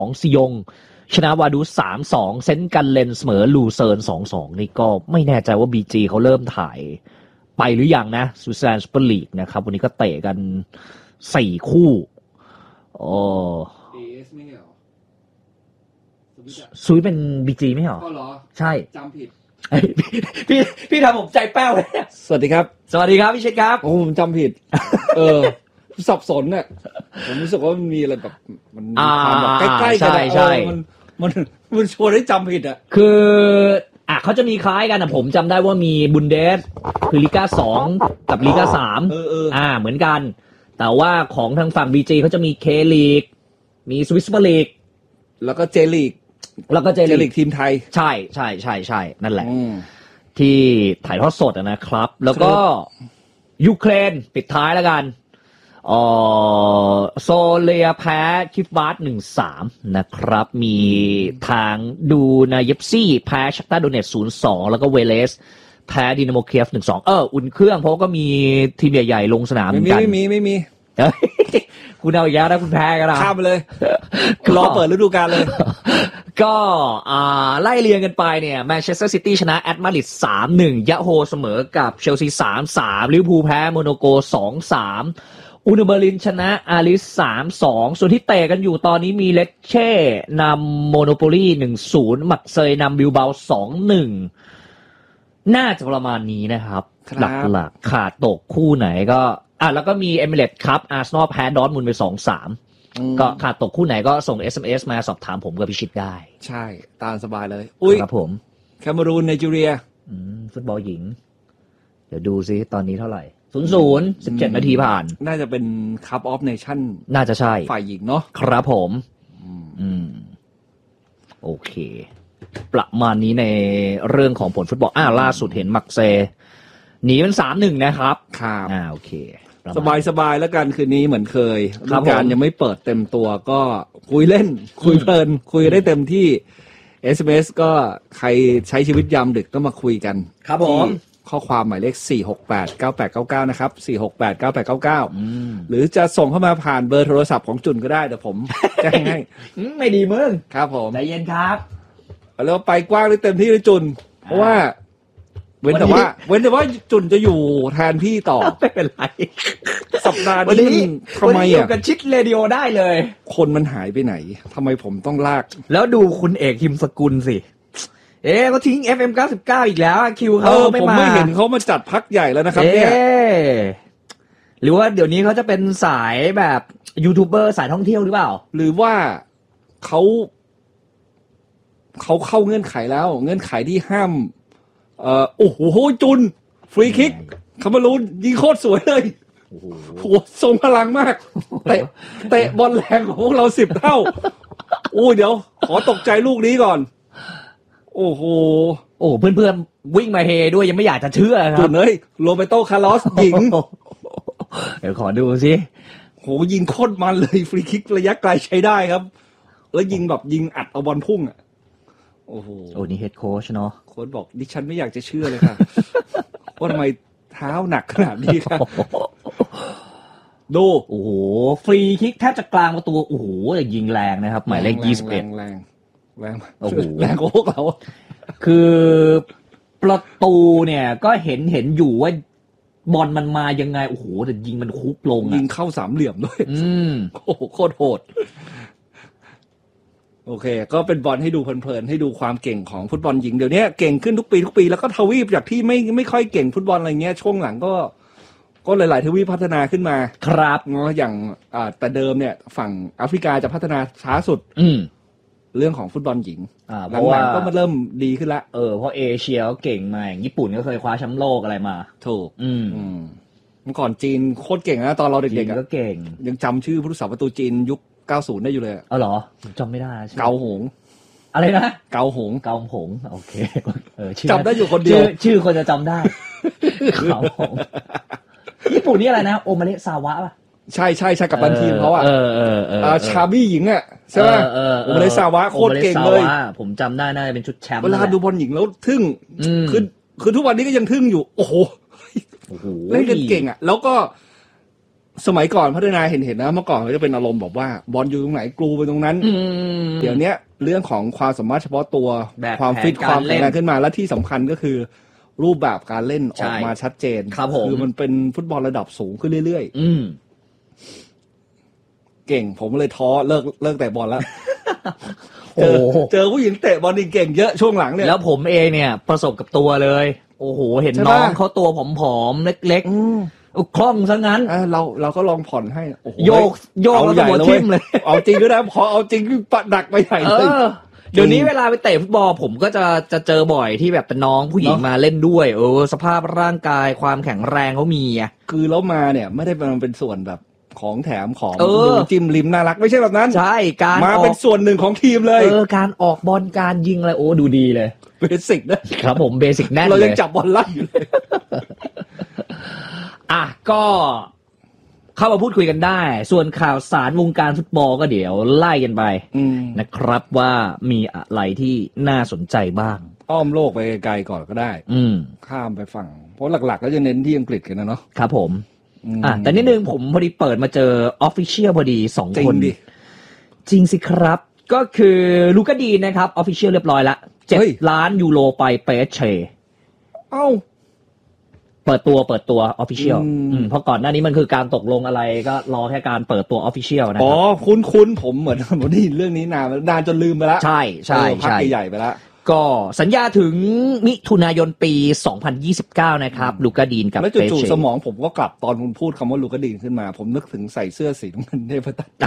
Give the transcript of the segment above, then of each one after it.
ของซิยงชนะวาดู 3-2 เซนต์กันเลนเสมอลูเซิร์น 2-2 นี่ก็ไม่แน่ใจว่า BG เขาเริ่มถ่ายไปหรือยังนะสวิตเซอร์แลนด์ซุปเปอร์ลีกนะครับวันนี้ก็เตะกัน4คู่โอ้ AS ไม่เหรอสวิตเป็น BG ไม่เหรอก็เหรอใช่จำผิดพี่ทำผมใจแป้วเลยสวัสดีครับสวัสดีครับพี่เชษครับโอ้ผมจำผิดสับสนเนี่ยผมรู้สึกว่ามันมีอะไรแบบมันมีความแบบใกล้ๆกันใช่มันชวนให้จำผิดอ่ะคือเขาจะมีคล้ายกันนะผมจำได้ว่ามีบุนเดสคือลีกา2กับลีกา3เหมือนกันแต่ว่าของทางฝั่ง BG เขาจะมีเคลีกมีสวิสซุปเปอร์ลีกแล้วก็เจลีกทีมไทยใช่นั่นแหละที่ถ่ายทอดสดนะครับแล้วก็ยูเครนปิดท้ายแล้วกันโซเลียแพ้คิฟบาร์ 1-3 นะครับมีทางดูนาเยฟซี่แพ้ชักตาโดเนต 0-2 แล้วก็เวเลสแพ้ดินาโมเคียฟ 1-2 อุ่นเครื่องเพราะก็มีทีมใหญ่ๆลงสนามเหมือนกันไม่มีคุณเอาอีกแล้วนะคุณแพ้กันนะข้ามไปเลยรอเปิดฤดูกาลเลยก็ไล่เรียงกันไปเนี่ยแมนเชสเตอร์ซิตี้ชนะแอตมาดริด 3-1 ยะโฮเสมอกับเชลซี 3-3 ลิเวอร์พูลแพ้โมนาโก 2-3 อูนิเบอร์ลินชนะอาริส 3-2 ส่วนที่เตะกันอยู่ตอนนี้มีเลสเช่นำโมโนโปลี 1-0 มักเซยนำบิลเบา 2-1 น่าจะประมาณนี้นะครับหลักๆขาดตกคู่ไหนก็แล้วก็มีเอมิเรตส์คัพอาร์เซนอลแพ้ดอร์ทมุนด์ไป 2-3 ก็ขาดตกคู่ไหนก็ส่ง SMS มาสอบถามผมกับพิชิตได้ใช่ตามสบายเลยครับผมแคเมรูนไนจีเรียฟุตบอลหญิงเดี๋ยวดูซิตอนนี้เท่าไหร่ 0-0 17 นาทีผ่านน่าจะเป็นคัพออฟเนชั่นน่าจะใช่ฝ่ายหญิงเนาะครับผมโอเคประมาณนี้ในเรื่องของผลฟุตบอลล่าสุดเห็นมักเซหนีเป็น 3-1 นะครับครับโอเคสบายแล้วกันคืนนี้เหมือนเคยฤดูกาลยังไม่เปิดเต็มตัวก็คุยเล่นคุยเพลินคุยได้เต็มที่ SMS ก็ใครใช้ชีวิตยามดึกก็มาคุยกันครับผมข้อความหมายเลข4689899นะครับ4689899หรือจะส่งเข้ามาผ่านเบอร์โทรศัพท์ของจุนก็ได้เดี๋ยวผมแจ้งให้ไม่ดีมึงครับผมใจเย็นครับแล้วไปกว้างได้เต็มที่เลยจุนเพราะว่าเว้นแต่ว่าจุนจะอยู่แทนพี่ต่อไม่เป็นไรสัปดาห์นี้ทำไมอยู่กับชิดเรดิโอได้เลยคนมันหายไปไหนทำไมผมต้องลากแล้วดูคุณเอกหิมสกุลสิก็ทิ้ง FM 99อีกแล้วคิวเขาไม่มาผมไม่เห็นเขามาจัดพักใหญ่แล้วนะครับเนี่ยหรือว่าเดี๋ยวนี้เขาจะเป็นสายแบบยูทูบเบอร์สายท่องเที่ยวหรือเปล่าหรือว่าเขาเข้าเงื่อนไขแล้วเงื่อนไขที่ห้ามโอ้โหจุนฟรีคิกคาเมรูนยิงโคตรสวยเลยโอ้โหทรงพลังมากเตะบอลแรงของพวกเรา10 เท่าโอ้เดี๋ยวขอตกใจลูกนี้ก่อนโอ้โหเพื่อนๆวิ่งมาเฮด้วยยังไม่อยากจะเชื่อครับจุนโรเบโตคาร์ลอสยิงเดี๋ยวขอดูสิโหยิงโคตรมันเลยฟรีคิกระยะไกลใช้ได้ครับแล้วยิงแบบยิงอัดเอาบอลพุ่งอ่ะโอ้โหนี่เฮดโค้ชเนาะโค้ชบอกดิฉันไม่อยากจะเชื่อเลยค่ะว่าทำไมเท้าหนักขนาดนี้ครับดูโอ้โหฟรีคิกแทบจะกลางประตูโอ้โหแต่ยิงแรงนะครับหมายเลข21 แรงโอ้โหแรงกว่าพวกเราคือประตูเนี่ยก็เห็นอยู่ว่าบอลมันมายังไงโอ้โหแต่ยิงมันคุกลงยิงเข้าสามเหลี่ยมด้วยโอ้โหโคตรโหดโอเคก็เป็นบอลให้ดูเพลินๆให้ดูความเก่งของฟุตบอลหญิงเดี๋ยวนี้เก่งขึ้นทุกปีแล้วก็ทวีปจากที่ไม่ค่อยเก่งฟุตบอลอะไรเงี้ยช่วงหลังก็หลายๆทวีปพัฒนาขึ้นมาครับเนาะอย่างแต่เดิมเนี่ยฝั่งแอฟริกาจะพัฒนาช้าสุดเรื่องของฟุตบอลหญิงหลังๆก็มาเริ่มดีขึ้นละเพราะเอเชียก็เก่งมาอย่างญี่ปุ่นก็เคยคว้าแชมป์โลกอะไรมาถูกเมื่อก่อนจีนโคตรเก่งนะตอนเราเด็กๆก็เก่งยังจำชื่อผู้รักษาประตูจีนยุค90ได้อยู่เลยเหรอจำไม่ได้เกาหงอะไรนะเกาหงโอเคจำได้อยู่คนเดียวชื่อคนจะจำได้เกาหงญี่ปุ่นนี่อะไรนะโอมาเนะซาวะป่ะใช่กับบันทีมเขาชาบี้หญิงใช่ป่ะโอมาเนะซาวะโคตรเก่งเลยผมจำได้น่าจะเป็นชุดแชมป์เวลาดูบอลหญิงแล้วทึ่งคือทุกวันนี้ก็ยังทึ่งอยู่โอ้โหเล่นกันเก่งแล้วก็สมัยก่อนพัฒนาเห็นนะเมื่อก่อนก็จะเป็นอารมณ์แบบว่าบอลอยู่ตรงไหนกลูไปตรงนั้นเดี๋ยวนี้เรื่องของความสามารถเฉพาะตัวความฟิตความแข็งแรงขึ้นมาและที่สำคัญก็คือรูปแบบการเล่นออกมาชัดเจนคือมันเป็นฟุตบอลระดับสูงขึ้นเรื่อยๆเก่งผมเลยท้อเลิกแต่บอลแล้วเจอผู้หญิงเตะบอลเก่งเยอะช่วงหลังเนี่ยแล้วผมเองเนี่ยประสบกับตัวเลยโอ้โหเห็นน้องเขาตัวผอมๆเล็กๆคล่องซะงั้นเราก็ลองผ่อนให้โอ้โหโยกแล้วตัวทิ่มเลยเอาจริงก็ได้พอเอาจริงปะดักไปใหญ่เลยเดี๋ยวนี้เวลาไปเตะฟุตบอลผมก็จะเจอบ่อยที่แบบเป็นน้องผู้หญิงมาเล่นด้วยสภาพร่างกายความแข็งแรงเขามีอ่ะคือแล้วมาเนี่ยไม่ได้เป็นส่วนแบบของแถมของดูจิ้มริมน่ารักไม่ใช่แบบนั้นใช่การมาเป็นส่วนหนึ่งของทีมเลยการออกบอลการยิงอะไรดูดีเลยเบสิกนะครับผมเบสิกแน่นเลยเรายังจับบอลไล่อยู่เลยก็เข้ามาพูดคุยกันได้ส่วนข่าวสารวงการฟุตบอลก็เดี๋ยวไล่กันไปนะครับว่ามีอะไรที่น่าสนใจบ้างอ้อมโลกไปไกลก่อนก็ได้ข้ามไปฝั่งเพราะหลักๆก็จะเน้นที่อังกฤษกันนะเนาะครับผมแต่นิดนึงผมพอดีเปิดมาเจอ Official พอดี2คนจริงสิครับก็คือลูก้าดีนะครับ Official เรียบร้อยละ7 ล้านยูโรไปเปเชเปิดตัว Official เพราะก่อนหน้านี้มันคือการตกลงอะไรก็รอแค่การเปิดตัว Official นะครับคุ้นผมเหมือนผมได้ยินเรื่องนี้นานจนลืมไปแล้วใช่พักใหญ่ไปแล้วก็สัญญาถึงมิถุนายนปี2029นะครับลูก้าดีนกับแล้วจู่ๆสมองผมก็กลับตอนคุณพูดคำว่าลูก้าดีนขึ้นมาผมนึกถึงใส่เสื้อสีน้ำเงินเทพตัน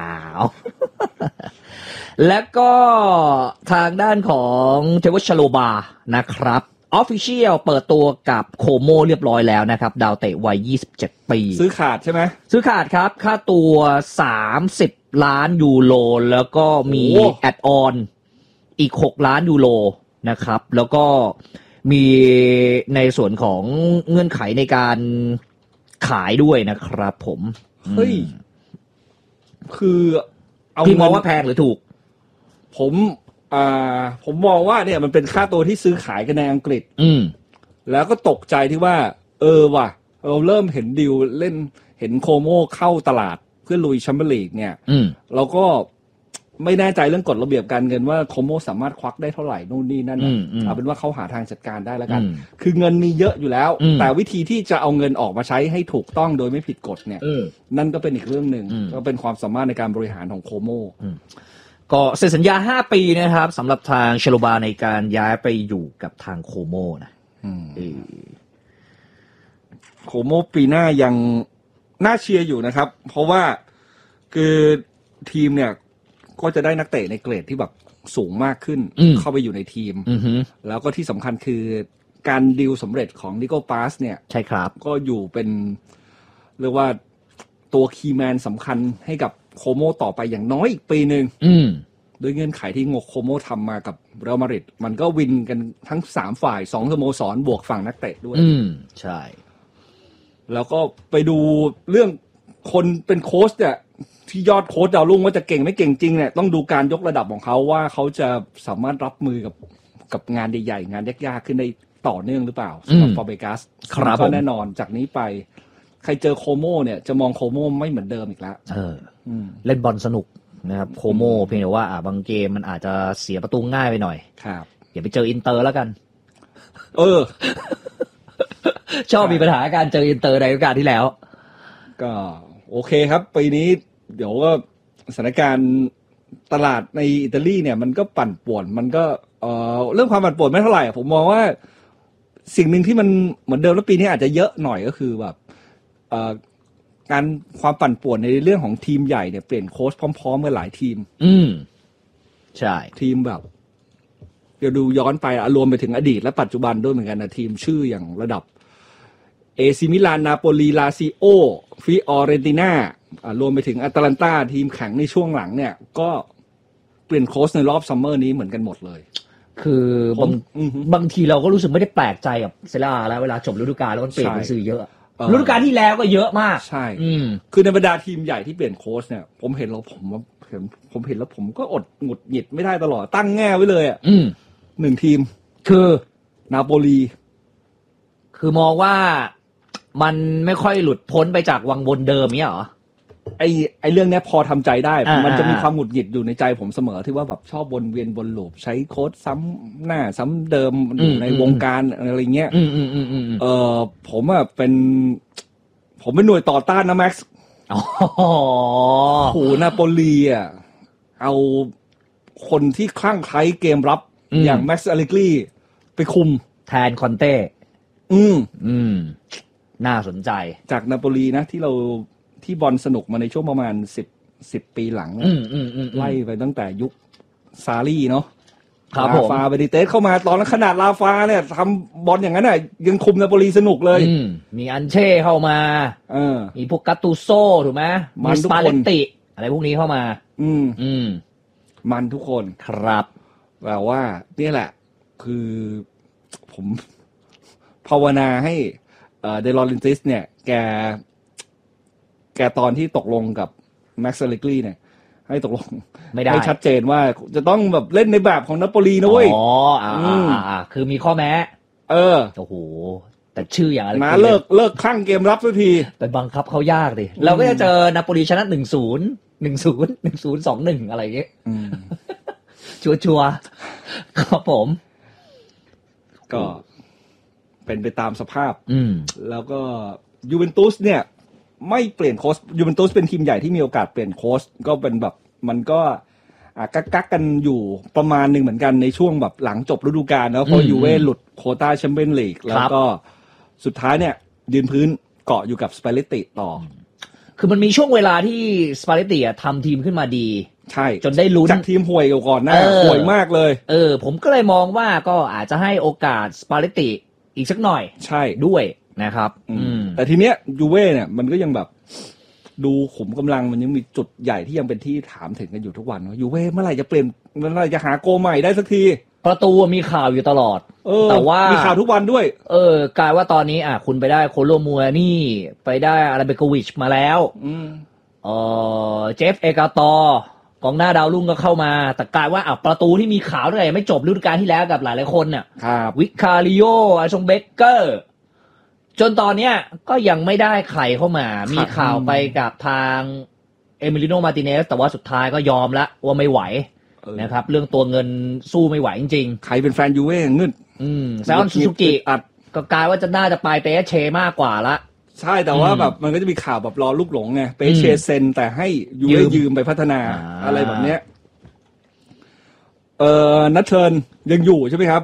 แล้วก็ทางด้านของเทวชโลบานะครับOfficial เปิดตัวกับโคโมเรียบร้อยแล้วนะครับดาวเตะวัย27 ปีซื้อขาดใช่ไหมซื้อขาดครับค่าตัว30 ล้านยูโรแล้วก็มีแอดออนอีก6 ล้านยูโรนะครับแล้วก็มีในส่วนของเงื่อนไขในการขายด้วยนะครับผมเฮ้ยคือเอาพี่มองว่าแพงหรือถูกผมมองว่าเนี่ยมันเป็นค่าตัวที่ซื้อขายกันในอังกฤษแล้วก็ตกใจที่ว่าว่ะเราเริ่มเห็นดิวเล่นเห็นโคโมเข้าตลาดเพื่อลุยแชมเปี้ยนลีกเนี่ยเราก็ไม่แน่ใจเรื่องกฎระเบียบการเงินว่าโคโมสามารถควักได้เท่าไหร่นู่นนี่นั่นเอาเป็นว่าเขาหาทางจัดการได้แล้วกันคือเงินมีเยอะอยู่แล้วแต่วิธีที่จะเอาเงินออกมาใช้ให้ถูกต้องโดยไม่ผิดกฎเนี่ยนั่นก็เป็นอีกเรื่องนึงก็เป็นความสามารถในการบริหารของโคโมก็เซ็นสัญญา5 ปีนะครับสำหรับทางเชโลบาในการย้ายไปอยู่กับทางโคโมนะโคโมปีหน้ายังน่าเชียร์อยู่นะครับเพราะว่าคือทีมเนี่ยก็จะได้นักเตะในเกรดที่แบบสูงมากขึ้นเข้าไปอยู่ในทีมแล้วก็ที่สำคัญคือการดีลสำเร็จของนิโคลปาสเนี่ยใช่ครับก็อยู่เป็นเรียกว่าตัวคีย์แมนสำคัญให้กับโคโมต่อไปอย่างน้อยอีกปีนึงโดยเงื่อนไขที่โคโมทำมากับเรอัลมาดริดมันก็วินกันทั้ง3ฝ่าย2สโมสรบวกฝั่งนักเตะด้วยใช่แล้วก็ไปดูเรื่องคนเป็นโค้ชเนี่ยที่ยอดโค้ชดาวรุ่งว่าจะเก่งไม่เก่งจริงเนี่ยต้องดูการยกระดับของเขาว่าเขาจะสามารถรับมือกับงานใหญ่ๆงานยากๆขึ้นได้ต่อเนื่องหรือเปล่าสำหรับฟาเบกัสก็แน่นอนจากนี้ไปใครเจอโคโมเนี่ยจะมองโคโมไม่เหมือนเดิมอีกแล้วเล่นบอลสนุกนะครับโคโมเพียงแต่ว่าบางเกมมันอาจจะเสียประตูง่ายไปหน่อยครับอย่าไปเจออินเตอร์แล้วกันชอบมีปัญหาการเจออินเตอร์ในฤดูกาลที่แล้วก็โอเคครับปีนี้เดี๋ยวก็สถานการณ์ตลาดในอิตาลีเนี่ยมันก็ปั่นป่วนมันก็เรื่องความปั่นป่วนไม่เท่าไหร่ผมมองว่าสิ่งหนึ่งที่มันเหมือนเดิมแล้วปีนี้อาจจะเยอะหน่อยก็คือแบบการความปั่นป่วนในเรื่องของทีมใหญ่เนี่ยเปลี่ยนโค้ชพร้อมๆกันหลายทีมใช่ทีมแบบเดี๋ยวดูย้อนไปรวมไปถึงอดีตและปัจจุบันด้วยเหมือนกันนะทีมชื่ออย่างระดับเอซิมิลานนาโปลีลาซิโอฟิออเรนติน่ารวมไปถึงอาตาลันตาทีมแข็งในช่วงหลังเนี่ยก็เปลี่ยนโค้ชในรอบซัมเมอร์นี้เหมือนกันหมดเลยคือบางทีเราก็รู้สึกไม่ได้แปลกใจกับเซล่าแล้วเวลาจบฤดูกาลแล้วมันเปลี่ยนไปซื้อเยอะฤดูกาลที่แล้วก็เยอะมากใช่คือในบรรดาทีมใหญ่ที่เปลี่ยนโค้ชเนี่ยผมเห็นแล้วผมก็อดหงุดหงิดไม่ได้ตลอดตั้งแง่ไว้เลย1 ทีมคือนาโปลีคือมองว่ามันไม่ค่อยหลุดพ้นไปจากวังวนเดิมเนี้ยเหรอไอเรื่องเนี้ยพอทำใจได้อ่ามัมันจะมีความหงุดหงิดอยู่ในใจผมเสมอที่ว่าแบบชอบวนเวียนวนลูปใช้โค้ดซ้ำหน้าซ้ำเดิมอยู่ในวงการอะไรเงี้ยผมอ่ะผมเป็นหน่วยต่อต้านนะแม็กซ์โอ้โหนาโปลีอ่ะเอาคนที่คลั่งไคล้เกมรับอย่างแม็กซ์อลิกลีไปคุมแทนคอนเต้น่าสนใจจากนาโปลีนะที่บอลสนุกมาในช่วงประมาณ10 ปีหลังไล่ไปตั้งแต่ยุคซารี่เนาะลาฟาเบดิเตสเข้ามาตอนนั้นขนาดลาฟาเนี่ยทำบอลอย่างนั้นน่ะยังคุมนาโปลีสนุกเลยมีอันเช่เข้ามามีพวกกาตูโซถูกไหมมีสปาเลตติอะไรพวกนี้เข้ามามันทุกคนครับแต่ว่าเนี่ยแหละคือผมภาวนาให้เดลอเรนติสเนี่ยแกตอนที่ตกลงกับแม็กซ์อลิกลีเนี่ยให้ตกลงไม่ได้ให้ชัดเจนว่าจะต้องแบบเล่นในแบบของนาโปลีนะเว้ยคือมีข้อแม้โอ้โหแต่ชื่ออย่างอะไรนะเลิกคลั่งเกมรับสักทีไปบังคับเขายากดิเราก็จะเจอนาโปลีชนะ1-0 1-0 1-0 2-1อะไรอย่างเงี้ยชัวร์ครับผมก็เป็นไปตามสภาพแล้วก็ยูเวนตุสเนี่ยไม่เปลี่ยนโค้ชยูเวนตุสเป็นทีมใหญ่ที่มีโอกาสเปลี่ยนโค้ชก็เป็นแบบมันก็กักกันอยู่ประมาณหนึ่งเหมือนกันในช่วงแบบหลังจบฤดูกาลแล้วเพราะยูเว่หลุดโควต้าแชมเปี้ยนลีกแล้วก็สุดท้ายเนี่ยยืนพื้นเกาะอยู่กับสปาเลตติต่อคือมันมีช่วงเวลาที่สปาเลตติทำทีมขึ้นมาดีใช่จนได้ลุ้นจากทีมห่วยก่อนหน้าห่วยมากเลยผมก็เลยมองว่าก็อาจจะให้โอกาสสปาเลตติอีกสักหน่อยใช่ด้วยนะครับแต่ทีเนี้ยยูเว่เนี่ยมันก็ยังแบบดูขุมกำลังมันยังมีจุดใหญ่ที่ยังเป็นที่ถามถึงกันอยู่ทุกวันว่ายูเว่เมื่อไหร่จะเปลี่ยนเมื่อไหร่จะหาโกใหม่ได้สักทีประตูมีข่าวอยู่ตลอดแต่ว่ามีข่าวทุกวันด้วยกลายว่าตอนนี้คุณไปได้โคโลมัวนี่ไปได้อาราเบโกวิชมาแล้วเจฟเอกาตอกองหน้าดาวรุ่งก็เข้ามาแต่กลายว่าประตูที่มีข่าวด้วยไม่จบฤดูกาลที่แล้วกับหลายๆคนน่ะวิคาริโออาชงเบเกอร์จนตอนเนี้ยก็ยังไม่ได้ใครเข้ามามีข่าวไปกับทางเอมิลิโนมาร์ติเนสแต่ว่าสุดท้ายก็ยอมละว่าไม่ไหวนะครับเรื่องตัวเงินสู้ไม่ไหวจริงๆใครเป็นแฟนยูเว่เงินแซมซูซูกิก็กลายว่าจะน่าจะไปเปเชมากกว่าละใช่แต่ว่าแบบมันก็จะมีข่าวแบบรอลูกหลงไงเปเชเซ็นแต่ให้ยูเว่ยืมไปพัฒนาอะไรแบบเนี้ยนัทเทิร์นยังอยู่ใช่ไหมครับ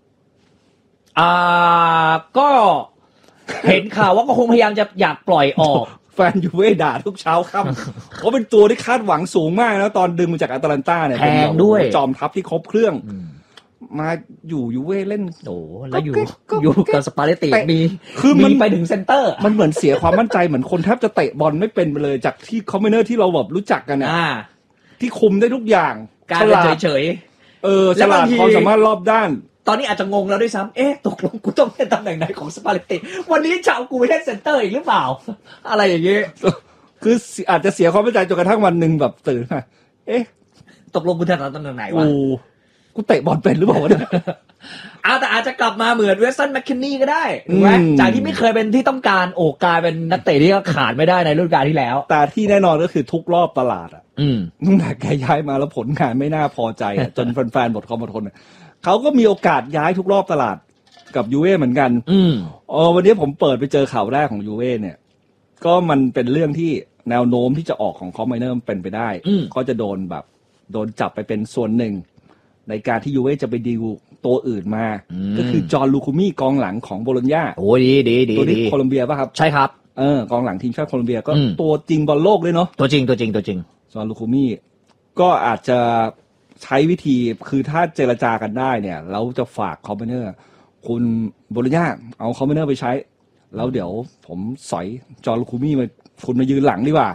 ก็เห็นข่าวว่าก็คงพยายามจะอยากปล่อยออกแฟนยูเว่ด่าทุกเช้าค่ำเขาเป็นตัวที่คาดหวังสูงมากแล้วตอนดึงมาจากอาตแลนต้าเนี่ยแพงด้วยจอมทัพที่ครบเครื่องมาอยู่ยูเว่เล่นแล้วอยู่กับสปาเลตติมีคือมันไปถึงเซนเตอร์มันเหมือนเสียความมั่นใจเหมือนคนแทบจะเตะบอลไม่เป็นไปเลยจากที่คอมเมนเนอร์ที่เราแบบรู้จักกันเนี่ยที่คุมได้ทุกอย่างการเฉยฉลาดความสามารถรอบด้านตอนนี้อาจจะงงแล้วด้วยซ้ำตกลงกูต้องเล่นตำแหน่งไหนของสปาเลตติวันนี้จะเอากูไปเล่นเซนเตอร์อีกหรือเปล่าอะไรอย่างเงี้ยคืออาจจะเสียความมั่นใจจนกระทั่งวันหนึ่งแบบตื่นมาตกลงกูถนัดตำแหน่งไหนวะกูเตะบอลเป็นหรือเปล่าเนี่ยแต่อาจจะกลับมาเหมือนเวสตันแมคคินนี่ก็ได้ถูกไหมจากที่ไม่เคยเป็นที่ต้องการกลายเป็นนักเตะที่ก็ขาดไม่ได้ในฤดูกาลที่แล้วแต่ที่แน่นอนก็คือทุกรอบตลาดตั้งแต่แกย้ายมาแล้วผลงานไม่น่าพอใจจนแฟนๆหมดความอดทนเขาก็มีโอกาสย้ายทุกรอบตลาดกับยูเว่เหมือนกันวันนี้ผมเปิดไปเจอข่าวแรกของยูเว่เนี่ยก็มันเป็นเรื่องที่แนวโน้มที่จะออกของคอมไมเนอร์เป็นไปได้ก็จะโดนจับไปเป็นส่วนหนึ่งในการที่ยูเว่จะไปดีลตัวอื่นมาก็คือจอห์นลูคูมี่กองหลังของโบโลญญาโอ้ดีตัวนี้โคลอมเบียป่ะครับใช่ครับกองหลังทีมชาติโคลอมเบียก็ตัวจริงบอลโลกเลยเนาะตัวจริงจอห์นลูคูมี่ก็อาจจะใช้วิธีคือถ้าเจรจากันได้เนี่ยเราจะฝากคอมเมนเนอร์คุณโบโลญญาเอาคอมเมนเนอร์ไปใช้แล้วเดี๋ยวผมสอยจอห์นลูคูมี่มาคุณมายืนหลังดีกว่า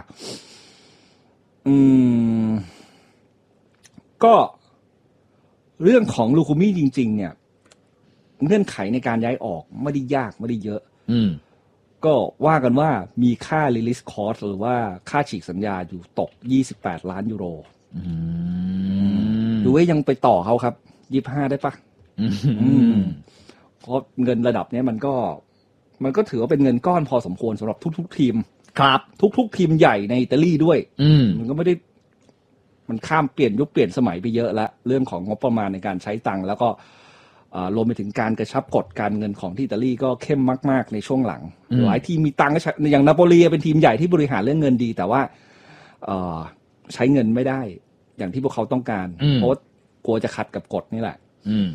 ก็เรื่องของลูคูมี่จริงๆเนี่ยเงื่อนไขในการย้ายออกไม่ได้ยากไม่ได้เยอะก็ว่ากันว่ามีค่า release cost หรือว่าค่าฉีกสัญญาอยู่ตก28 ล้านยูโรดูว่ายังไปต่อเขาครับ25ได้ปะเพราะเงินระดับนี้มันก็มันก็ถือว่าเป็นเงินก้อนพอสมควรสำหรับทุกๆทีมครับทุกๆทีมใหญ่ในอิตาลีด้วยมันก็ไม่ได้มันข้ามเปลี่ยนยุคเปลี่ยนสมัยไปเยอะแล้วเรื่องของงบประมาณในการใช้ตังค์แล้วก็รวมไปถึงการกระชับกฎการเงินของที่อิตาลีก็เข้มมากๆในช่วงหลังหลายทีมมีตังค์ก็อย่างนาโปลีเป็นทีมใหญ่ที่บริหารเรื่องเงินดีแต่ว่าใช้เงินไม่ได้อย่างที่พวกเขาต้องการเพราะกลัวจะขัดกับกฎนี่แหละ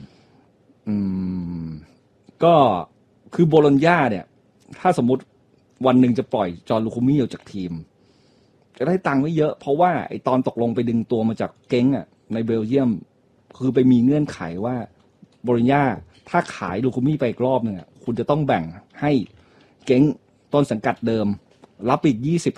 ก็คือโบโลญญาเนี่ยถ้าสมมุติวันหนึ่งจะปล่อยจอร์นลูคูมี่ออกจากทีมจะได้ตังค์ไม่เยอะเพราะว่าไอตอนตกลงไปดึงตัวมาจากเก๊งอ่ะในเบลเยียมคือไปมีเงื่อนไขว่าโบโลญญาถ้าขายลูคูมี่ไปอีกรอบนึงอ่ะคุณจะต้องแบ่งให้เก๊งต้นสังกัดเดิมรับอีก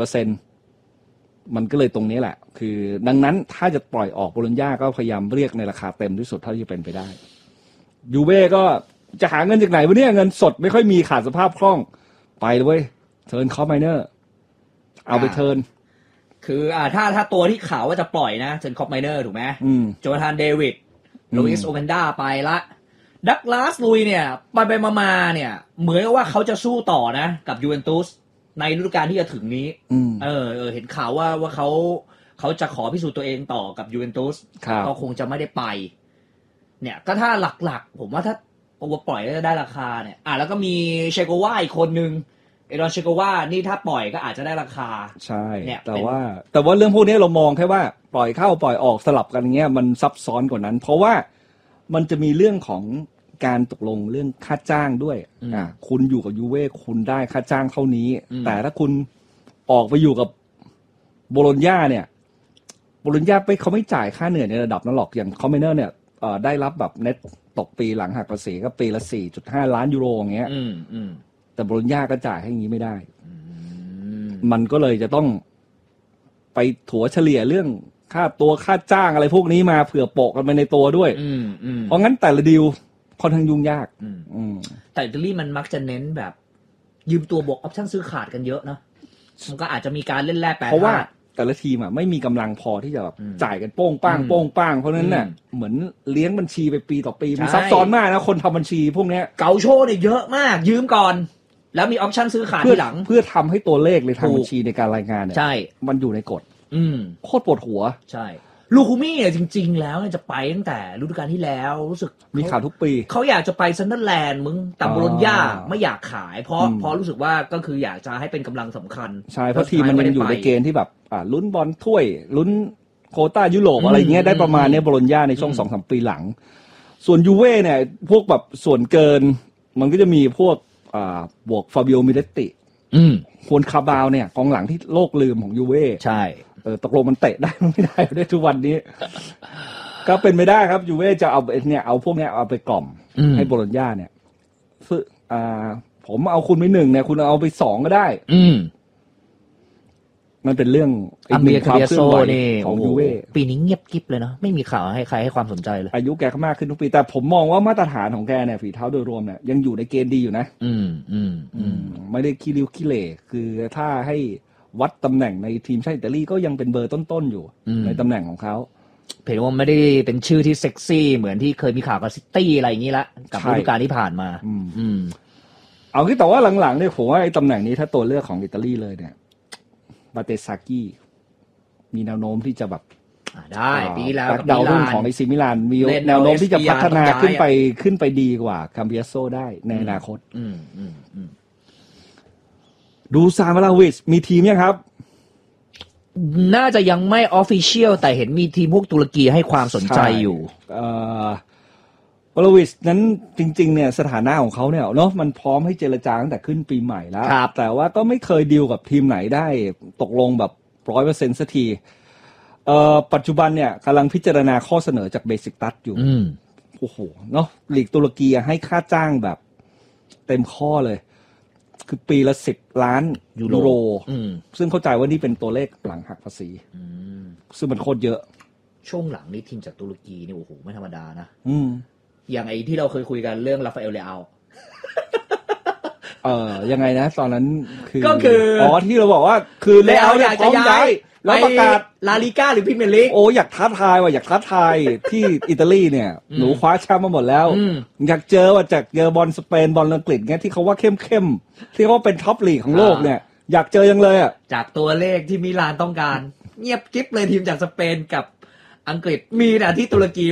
20%มันก็เลยตรงนี้แหละคือดังนั้นถ้าจะปล่อยออกโบโลญญาก็พยายามเรียกในราคาเต็มที่สุดเท่าที่จะเป็นไปได้ยูเว่ก็จะหาเงินจากไหนวะเนี่ยเงินสดไม่ค่อยมีขาดสภาพคล่องไปเลยเว้ยเทิร์นคอปไมเนอร์เอาไปเทิร์นคือถ้าตัวที่ข่าวว่าจะปล่อยนะเทิร์นคอปไมเนอร์ถูกไหมโจนาธานเดวิดลุอิสโอเวนด้าไปละดักลาสลุยเนี่ยไปมาเนี่ยเหมือนว่าเขาจะสู้ต่อนะกับยูเวนตุสในฤดูกาลที่จะถึงนี้เห็นข่าวว่าเขาจะขอพิสูจน์ตัวเองต่อกับยูเวนตุสก็คงจะไม่ได้ไปเนี่ยก็ถ้าหลักๆผมว่าถ้าปล่อยก็จะได้ราคาเนี่ยแล้วก็มีเชโกวาอีกคนนึงเอรอนเชโกวานี่ถ้าปล่อยก็อาจจะได้ราคาใช่แต่ว่าเรื่องพวกนี้เรามองแค่ว่าปล่อยเข้าปล่อยออกสลับกันเงี้ยมันซับซ้อนกว่านั้นเพราะว่ามันจะมีเรื่องของการตกลงเรื่องค่าจ้างด้วยคุณอยู่กับยูเว่คุณได้ค่าจ้างเท่านี้แต่ถ้าคุณออกไปอยู่กับโบโลญญาเนี่ยโบโลญญาเขาไม่จ่ายค่าเหนื่อยในระดับนั้นหรอกอย่างคอมเมเนอร์เนี่ยได้รับแบบเน็ตตกปีหลังหักภาษีก็ปีละ 4.5 ล้านยูโรอย่างเงี้ยแต่โบโลญญาก็จ่ายให้อย่างนี้ไม่ได้มันก็เลยจะต้องไปถัวเฉลี่ยเรื่องค่าจ้างอะไรพวกนี้มาเผื่อโปะกันไปในตัวด้วยเพราะงั้นแต่ละดีลค่อนข้างยุ่งยากแต่อิตาลีมันมักจะเน้นแบบยืมตัวบวกออปชั่นซื้อขาดกันเยอะนะมันก็อาจจะมีการเล่นแร่แปรธาตุเพราะว่าแต่ละทีมไม่มีกำลังพอที่จะแบบจ่ายกันโป้งป้างเพราะนั้นน่ะเหมือนเลี้ยงบัญชีไปปีต่อปีมันซับซ้อนมากนะคนทำบัญชีพวกนี้เกาโชเนี่ยเยอะมากยืมก่อนแล้วมีออปชั่นซื้อขาดทีหลังเพื่อทำให้ตัวเลขในทางบัญชีในการรายงานเนี่ยมันอยู่ในกฎโคตรปวดหัวใช่ลูคูมี่เนี่ยจริงๆแล้วจะไปตั้งแต่ฤดูกาลที่แล้วรู้สึกมีข่าวทุกปีเขาอยากจะไปซันเดอร์แลนด์แต่โบโลญญาไม่อยากขายเพราะรู้สึกว่าก็คืออยากจะให้เป็นกำลังสำคัญใช่เพราะทีมมันยังอยู่ในเกณฑ์ที่แบบลุ้นบอลถ้วยลุ้นโควต้ายุโรปอะไรเงี้ยได้ประมาณนี้โบโลญญาในช่วง 2-3 ปีหลังส่วนยูเว่เนี่ยพวกแบบส่วนเกินมันก็จะมีพวกบวกฟาบิโอมิเลตติฮวนคาบาวเนี่ยกองหลังที่โลกลืมของยูเว่ใช่ตกลงมันเตะได้ไม่ได้ได้ทุกวันนี้ก็เป็นไม่ได้ครับยูเว่จะเอาเนี่ยเอาพวกเนี้ยเอาไปกล่อมให้โบโลญญาเนี่ยผมเอาคุณไป1เนี่ยคุณเอาไป2ก็ได้มันเป็นเรื่องมีความเคลื่อนไหวของยูเว่ปีนี้เงียบกิ๊บเลยเนาะไม่มีข่าวให้ใครให้ความสนใจเลยอายุแกก็มากขึ้นทุกปีแต่ผมมองว่ามาตรฐานของแกเนี่ยฝีเท้าโดยรวมเนี่ยยังอยู่ในเกณฑ์ดีอยู่นะไม่ได้ขี้ริ้วขี้เหร่คือถ้าให้วัดตำแหน่งในทีมชาติอิตาลีก็ยังเป็นเบอร์ต้นๆอยู่ในตำแหน่งของเขาเห็นว่าไม่ได้เป็นชื่อที่เซ็กซี่เหมือนที่เคยมีข่าวกับซิตี้อะไรอย่างนี้ละกับฤดูกาลที่ผ่านมาเอาคิดแต่ว่าหลังๆเนี่ยผมว่าไอ้ตำแหน่งนี้ถ้าตัวเลือกของอิตาลีเลยเนี่ยบาเตซากิมีแนวโน้มที่จะแบบได้ปีแล้วดาวรุ่งของไอซิมิลานมีแนวโน้มที่จะพัฒนาขึ้นไปดีกว่าคัมเปียโซได้ในอนาคตดูซานมาลาวิชมีทีมยังครับน่าจะยังไม่ออฟฟิเชียลแต่เห็นมีทีมพวกตุรกีให้ความสนใจอยู่มาลาวิชนั้นจริงๆเนี่ยสถานะของเขาเนี่ยเนาะมันพร้อมให้เจรจาตั้งแต่ขึ้นปีใหม่แล้วแต่ว่าก็ไม่เคยดีลกับทีมไหนได้ตกลงแบบ 100% สักทีปัจจุบันเนี่ยกำลังพิจารณาข้อเสนอจากเบสิกตัสอยู่โอ้โหเนาะลีกตุรกีให้ค่าจ้างแบบเต็มข้อเลยคือปีละ10 ล้านยูโรซึ่งเข้าใจว่านี่เป็นตัวเลขหลังหักภาษีซึ่งมันโคตรเยอะช่วงหลังนี้ทีมจากตุรกีนี่โอ้โหไม่ธรรมดานะอย่างไอ้ที่เราเคยคุยกันเรื่องราฟาเอลเลอายังไงนะตอนนั้นคือที่เราบอกว่าคือเลอาอยากจะย้ายแล้วประกาศลาลิก้าหรือพรีเมียร์ลีกโอ้อยากท้าทายว่ะอยากท้าทายที่อิตาลีเนี่ยหนูคว้าแชมป์มาหมดแล้วอยากเจอว่าจากเจอบอลสเปนบอลอังกฤษเงี้ยที่เขาว่าเข้มที่เขาเป็นท็อปลีกของโลกเนี่ยอยากเจอยังเลยอ่ะจากตัวเลขที่มิลานต้องการเงียบกิ๊บเลยทีมจากสเปนกับอังกฤษมีแต่ที่ตุรกี